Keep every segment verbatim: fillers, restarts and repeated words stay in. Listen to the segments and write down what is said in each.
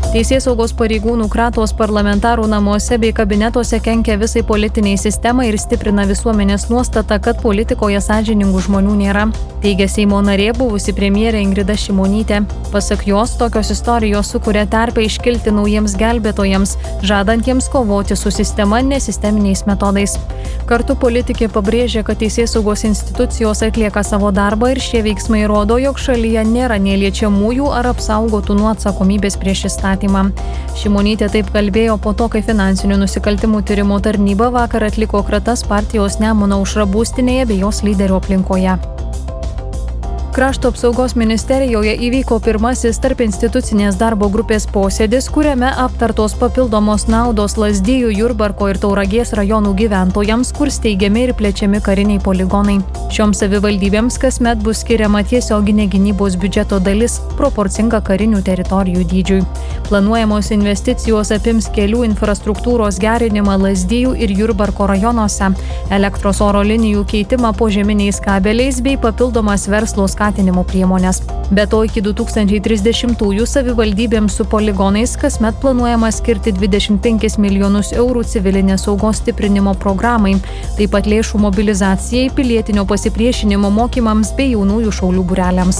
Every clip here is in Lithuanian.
Teisėsaugos pareigūnų kratos parlamentarų namuose bei kabinetuose kenkia visai politiniai sistemai ir stiprina visuomenės nuostatą, kad politikoje sąžiningų žmonių nėra, teigia Seimo narė buvusi premjerė Ingrida Šimonytė. Pasak jos, tokios istorijos sukuria terpę iškilti naujiems gelbėtojams, žadantiems kovoti su sistema nesisteminiais metodais. Kartu politikė pabrėžė, kad teisėsaugos institucijos atlieka savo darbą ir šie veiksmai rodo, jog šalyje nėra neliečiamųjų ar apsaugotų nuo atsakomybės prieš įstatymą. Šimonytė taip kalbėjo po to, kai finansinių nusikaltimų tyrimo tarnyba vakar atliko kratas partijos Nemuno aušra būstinėje bei jos lyderio aplinkoje. Krašto apsaugos ministerijoje įvyko pirmasis tarp institucinės darbo grupės posėdis, kuriame aptartos papildomos naudos Lazdijų, Jurbarko ir Tauragės rajonų gyventojams, kur steigiami ir plečiami kariniai poligonai. Šioms savivaldybėms kasmet bus skiriama tiesioginė gynybos biudžeto dalis, proporcinga karinių teritorijų dydžiui. Planuojamos investicijos apims kelių infrastruktūros gerinimą Lazdijų ir Jurbarko rajonuose, elektros oro linijų keitimą požeminiais kabeliais bei papildomas verslo skatinimo priemonės. Be to, iki du tūkstančiai trisdešimtųjų savivaldybėms su poligonais kasmet planuojama skirti dvidešimt penkis milijonus eurų civilinės saugos stiprinimo programai, taip pat lėšų mobilizacijai, pilietinio pasipriešinimo mokymams bei jaunųjų šaulių būreliams.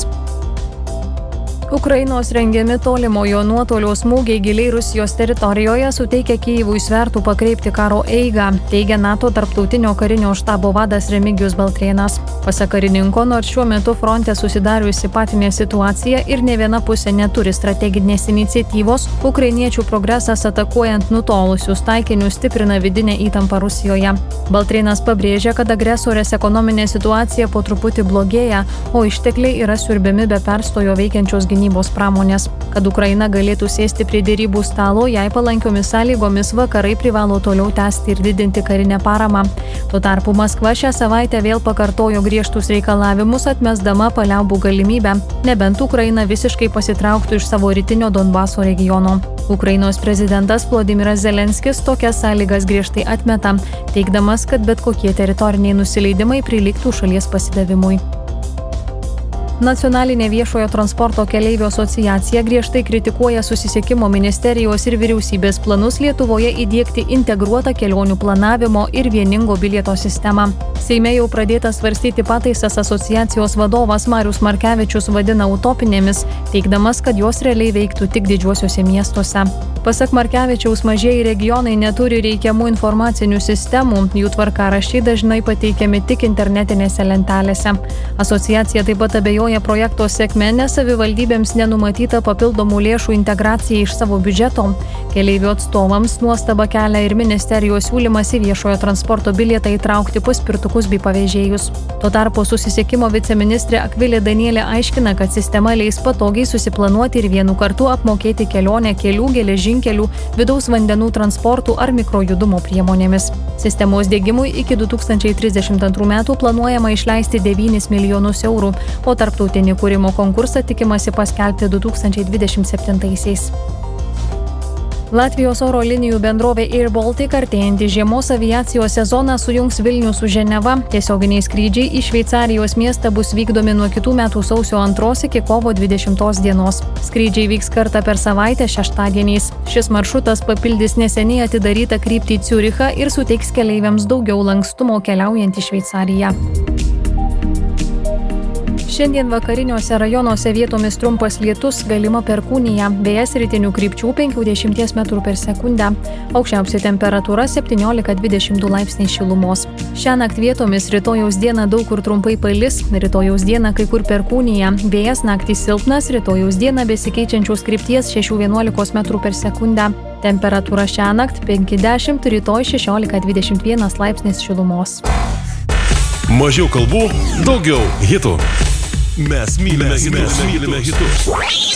Ukrainos rengiami tolimojo nuotolio smūgiai giliai Rusijos teritorijoje suteikia Kyjivui svertų pakreipti karo eigą, teigia NATO tarptautinio karinio štabo vadas Remigijus Baltrėnas. Pasak karininko, nors šiuo metu fronte susidariusi patinė situacija ir ne viena pusė neturi strateginės iniciatyvos, ukrainiečių progresas atakuojant nutolusius taikinius stiprina vidinę įtampą Rusijoje. Baltrėnas pabrėžia, kad agresorės ekonominė situacija po truputį blogėja, o ištekliai yra siurbiami be perstojo veikiančios gynybos. gynybos pramonės. Kad Ukraina galėtų sėsti prie dėrybų stalo, jai palankiomis sąlygomis vakarai privalo toliau tęsti ir didinti karinę paramą. Tuo tarpu Maskva šią savaitę vėl pakartojo griežtus reikalavimus, atmesdama paliaubų galimybę, nebent Ukraina visiškai pasitrauktų iš savo rytinio Donbaso regiono. Ukrainos prezidentas Volodymyras Zelenskis tokias sąlygas griežtai atmeta, teigdamas, kad bet kokie teritoriniai nusileidimai prilygtų šalies pasidavimui. Nacionalinė viešojo transporto keleivių asociacija griežtai kritikuoja susisiekimo ministerijos ir vyriausybės planus Lietuvoje įdiegti integruotą kelionių planavimo ir vieningo bilieto sistemą. Seime jau pradėta svarstyti pataisas asociacijos vadovas Marius Markevičius vadina utopinėmis, teigdamas, kad jos realiai veiktų tik didžiuosiuose miestuose. Pasak Markevičiaus, mažieji regionai neturi reikiamų informacinių sistemų, jų tvarkaraščiai dažnai pateikiami tik internetinėse lentelėse. Asociacija taip pat abejoja projekto sėkme, nes savivaldybėms nenumatyta papildomų lėšų integracijai iš savo biudžeto. Keleivių atstovams nuostaba kelia ir ministerijos siūlymas į viešojo transporto bilietą įtraukti paspirtukus bei pavėžėjus. Tuo tarpu susisiekimo viceministrė Akvilė Danielė aiškina, kad sistema leis patogiai susiplanuoti ir vienu kartu apmokėti kelionę kelių, geležinkelių, vidaus vandenų transportų ar mikrojudumo priemonėmis. Sistemos diegimui iki du tūkstančiai trisdešimt antrų metų planuojama išleisti devynis milijonus eurų, o tarptautinį kūrimo konkursą tikimasi paskelbti du tūkstančiai dvidešimt septintaisiais. Latvijos oro linijų bendrovė Air Baltic artėjantį žiemos aviacijos sezoną sujungs Vilnių su Ženeva. Tiesioginiai skrydžiai į Šveicarijos miestą bus vykdomi nuo kitų metų sausio antros iki kovo dvidešimtos dienos. Skrydžiai vyks kartą per savaitę šeštadieniais. Šis maršrutas papildys neseniai atidarytą kryptį Ciurichą ir suteiks keleiviams daugiau lankstumo keliaujant į Šveicariją. Šiandien vakariniuose rajonuose vietomis trumpas lietus, galima perkūnija, vėjas rytinių krypčių penkiasdešimt metrų per sekundę. Aukščiausia temperatūra septyniolika dvidešimt du laipsniai šilumos. Šiąnakt vietomis rytojaus dieną daug kur trumpai palis, rytojaus dieną kai kur perkūnija, vėjas naktį silpnas, rytojaus dieną besikeičiančios krypties šeši vienuolika metrų per sekundę. Temperatūra šiąnakt penki dešimt, rytoj šešiolika dvidešimt vienas laipsnis šilumos. Mažiau kalbų, daugiau hitų. Mes mylime hitus.